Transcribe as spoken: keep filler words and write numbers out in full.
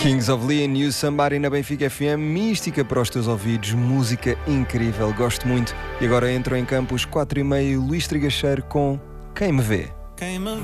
Kings of Leon e o Somebody na Benfica F M, mística para os teus ouvidos, música incrível, gosto muito. E agora entram em campo os quatro e meio, Luís Trigacheiro com Quem Me Vê. Quem me